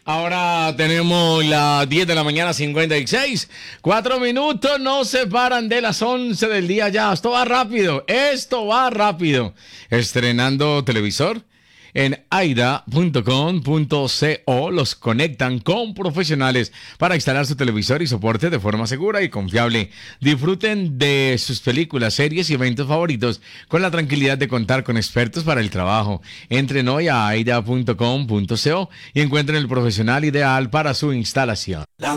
Ahora tenemos las 10 de la mañana, 56. 4 minutos nos separan de las 11 del día ya. Esto va rápido, esto va rápido. Estrenando televisor. En aida.com.co los conectan con profesionales para instalar su televisor y soporte de forma segura y confiable. Disfruten de sus películas, series y eventos favoritos con la tranquilidad de contar con expertos para el trabajo. Entren hoy a aida.com.co y encuentren el profesional ideal para su instalación.